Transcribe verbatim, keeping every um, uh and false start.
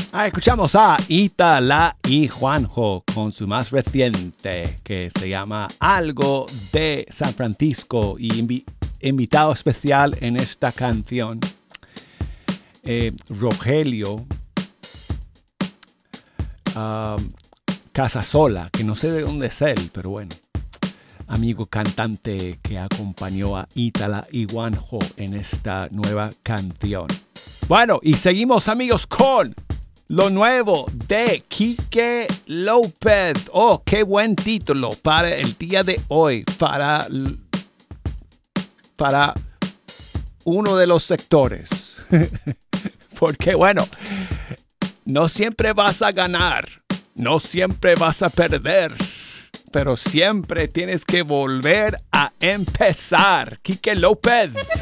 Ah, escuchamos a Itala y Juanjo con su más reciente que se llama Algo de San Francisco y invi- invitado especial en esta canción eh, Rogelio um, Casasola, que no sé de dónde es él, pero bueno, amigo cantante que acompañó a Itala y Juanjo en esta nueva canción. Bueno, y seguimos amigos con lo nuevo de Quique López. Oh, qué buen título para el día de hoy, para, para uno de los sectores. Porque bueno, no siempre vas a ganar, no siempre vas a perder, pero siempre tienes que volver a empezar. Quique López.